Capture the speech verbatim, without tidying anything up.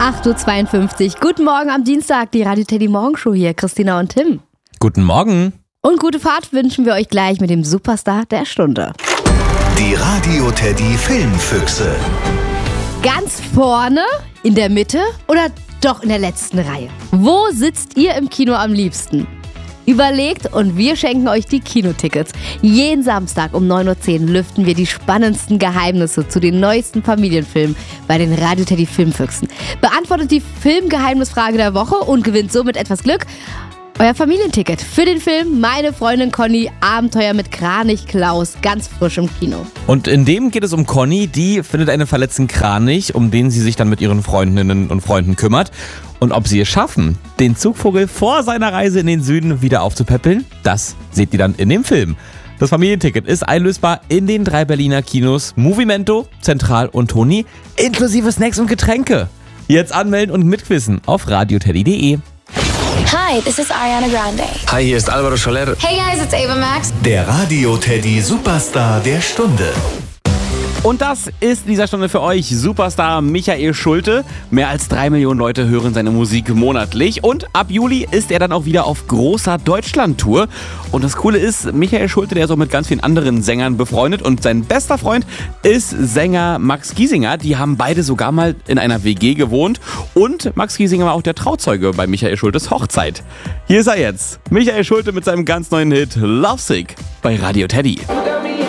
acht Uhr zweiundfünfzig. Guten Morgen am Dienstag, die Radio Teddy Morgenshow hier, Christina und Tim. Guten Morgen. Und gute Fahrt wünschen wir euch gleich mit dem Superstar der Stunde. Die Radio Teddy Filmfüchse. Ganz vorne, in der Mitte oder doch in der letzten Reihe? Wo sitzt ihr im Kino am liebsten? Überlegt und wir schenken euch die Kinotickets. Jeden Samstag um neun Uhr zehn lüften wir die spannendsten Geheimnisse zu den neuesten Familienfilmen bei den Radio Teddy Filmfüchsen. Beantwortet die Filmgeheimnisfrage der Woche und gewinnt somit etwas Glück. Euer Familienticket für den Film Meine Freundin Conny, Abenteuer mit Kranich Klaus, ganz frisch im Kino. Und in dem geht es um Conny, die findet einen verletzten Kranich, um den sie sich dann mit ihren Freundinnen und Freunden kümmert. Und ob sie es schaffen, den Zugvogel vor seiner Reise in den Süden wieder aufzupäppeln, das seht ihr dann in dem Film. Das Familienticket ist einlösbar in den drei Berliner Kinos Movimento, Zentral und Toni, inklusive Snacks und Getränke. Jetzt anmelden und mitquissen auf radioteddy punkt de. Hi, this is Ariana Grande. Hi, hier ist Alvaro Soler. Hey guys, it's Ava Max. Der Radio Teddy Superstar der Stunde. Und das ist in dieser Stunde für euch Superstar Michael Schulte. Mehr als drei Millionen Leute hören seine Musik monatlich. Und ab Juli ist er dann auch wieder auf großer Deutschland-Tour. Und das Coole ist, Michael Schulte, der ist auch mit ganz vielen anderen Sängern befreundet. Und sein bester Freund ist Sänger Max Giesinger. Die haben beide sogar mal in einer W G gewohnt. Und Max Giesinger war auch der Trauzeuge bei Michael Schultes Hochzeit. Hier ist er jetzt. Michael Schulte mit seinem ganz neuen Hit Lovesick bei Radio Teddy.